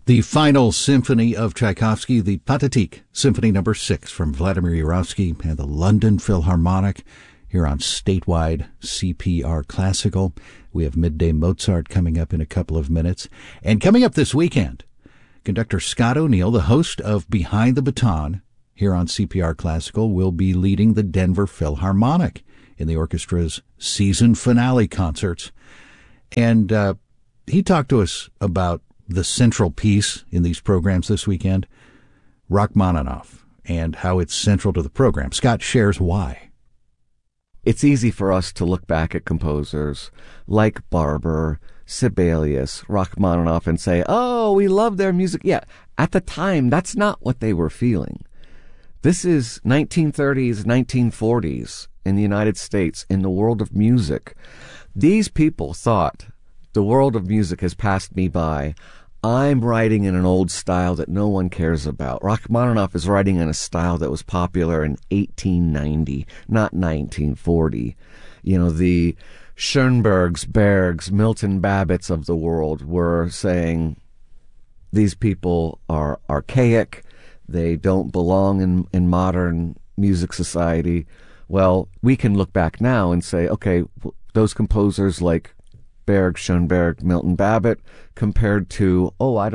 The final symphony of Tchaikovsky, the Pathetique, Symphony No. 6 from Vladimir Jurowski and the London Philharmonic here on statewide CPR Classical. We have Midday Mozart coming up in a couple of minutes. And coming up this weekend, conductor Scott O'Neill, the host of Behind the Baton here on CPR Classical, will be leading the Denver Philharmonic in the orchestra's season finale concerts. And he talked to us about the central piece in these programs this weekend, Rachmaninoff, and how it's central to the program. Scott shares why. It's easy for us to look back at composers like Barber, Sibelius, Rachmaninoff, and say, oh, we love their music. Yeah, at the time, that's not what they were feeling. This is 1930s, 1940s in the United States, in the world of music. These people thought, the world of music has passed me by. I'm writing in an old style that no one cares about. Rachmaninoff is writing in a style that was popular in 1890, not 1940. You know, the Schoenbergs, Bergs, Milton Babbitts of the world were saying these people are archaic. They don't belong in modern music society. Well, we can look back now and say, okay, those composers like Berg, Schoenberg, Milton Babbitt, compared to,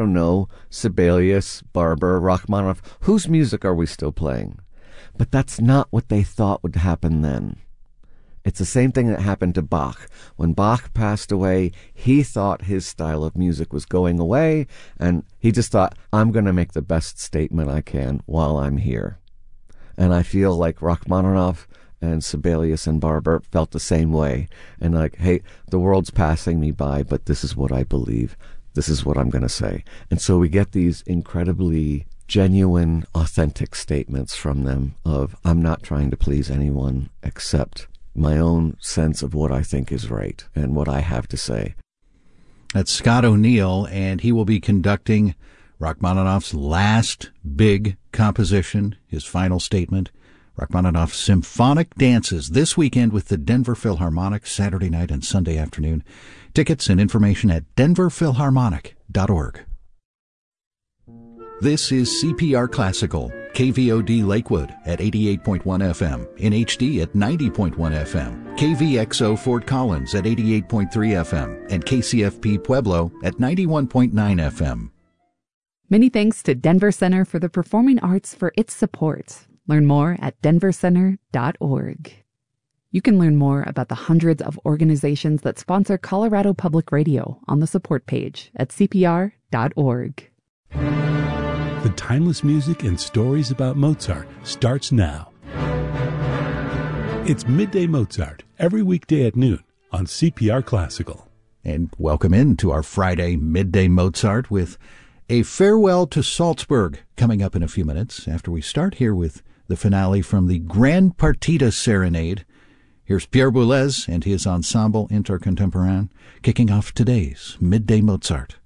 Sibelius, Barber, Rachmaninoff, whose music are we still playing? But that's not what they thought would happen then. It's the same thing that happened to Bach. When Bach passed away, he thought his style of music was going away, and he just thought, I'm going to make the best statement I can while I'm here. And I feel like Rachmaninoff and Sibelius and Barber felt the same way. And like, hey, the world's passing me by, but this is what I believe. This is what I'm going to say. And so we get these incredibly genuine, authentic statements from them of, I'm not trying to please anyone except my own sense of what I think is right and what I have to say. That's Scott O'Neill, and he will be conducting Rachmaninoff's last big composition, his final statement, Rachmaninoff's Symphonic Dances, this weekend with the Denver Philharmonic, Saturday night and Sunday afternoon. Tickets and information at denverphilharmonic.org. This is CPR Classical, KVOD Lakewood at 88.1 FM, in HD at 90.1 FM, KVXO Fort Collins at 88.3 FM, and KCFP Pueblo at 91.9 FM. Many thanks to Denver Center for the Performing Arts for its support. Learn more at denvercenter.org. You can learn more about the hundreds of organizations that sponsor Colorado Public Radio on the support page at cpr.org. The timeless music and stories about Mozart starts now. It's Midday Mozart, every weekday at noon on CPR Classical. And welcome in to our Friday Midday Mozart with a farewell to Salzburg coming up in a few minutes after we start here with the finale from the Grand Partita Serenade. Here's Pierre Boulez and his Ensemble Intercontemporain kicking off today's Midday Mozart.